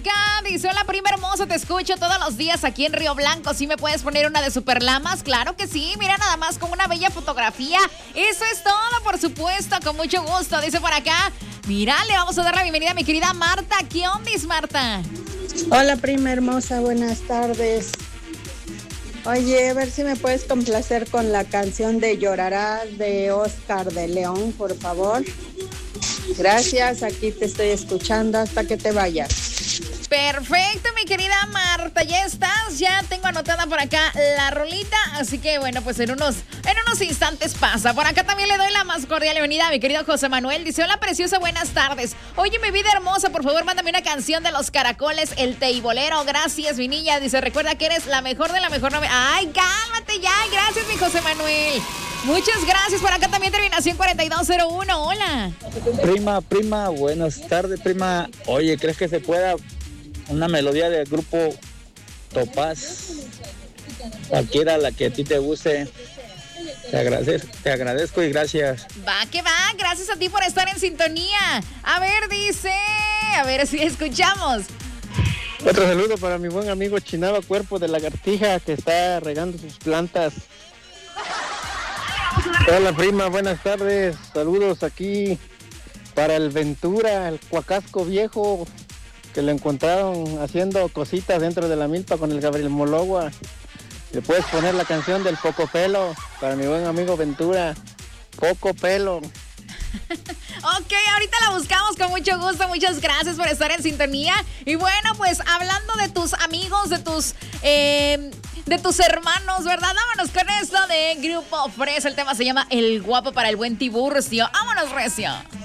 acá. Dice, hola prima hermosa, te escucho todos los días aquí en Río Blanco. ¿Sí me puedes poner una de Superlamas? Claro que sí, mira nada más con una bella fotografía. Eso es todo, por supuesto, con mucho gusto. Dice por acá, mira, le vamos a dar la bienvenida a mi querida Marta. ¿Qué ondis, Marta? Hola prima hermosa, buenas tardes. Oye, a ver si me puedes complacer con la canción de Llorarás de Oscar de León, por favor. Gracias, aquí te estoy escuchando hasta que te vayas. Perfecto, mi querida Marta, ya estás, ya tengo anotada por acá la rolita, así que bueno, pues en unos instantes pasa. Por acá también le doy la más cordial bienvenida a mi querido José Manuel. Dice, hola preciosa, buenas tardes. Oye, mi vida hermosa, por favor, mándame una canción de Los Caracoles, El Teibolero. Gracias, mi niña. Dice, recuerda que eres la mejor de la mejor novia. Ay, cálmate ya, gracias, mi José Manuel. Muchas gracias. Por acá también terminación 4201. Hola. Prima, buenas tardes, prima. Oye, ¿crees que se pueda una melodía del grupo Topaz? Cualquiera, la que a ti te guste. Te agradezco y gracias. Va, que va. Gracias a ti por estar en sintonía. A ver, dice. A ver si escuchamos. Otro saludo para mi buen amigo Chinaba Cuerpo de Lagartija, que está regando sus plantas. Hola prima, buenas tardes. Saludos aquí para el Ventura, el Cuacasco viejo, que lo encontraron haciendo cositas dentro de la milpa con el Gabriel Mologua. Le puedes poner la canción del Poco Pelo para mi buen amigo Ventura. Poco Pelo. Ok, ahorita la buscamos con mucho gusto. Muchas gracias por estar en sintonía. Y bueno, pues hablando de tus amigos, de tus hermanos, ¿verdad? Vámonos con esto de Grupo Fresa. El tema se llama El Guapo para el Buen Tiburcio. Vámonos, recio.